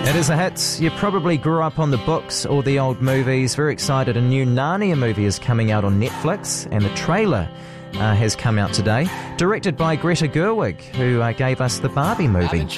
It is a hit. You probably grew up on the books or the old movies. Very excited. A new Narnia movie is coming out on Netflix, and the trailer has come out today. Directed by Greta Gerwig, who gave us the Barbie movie.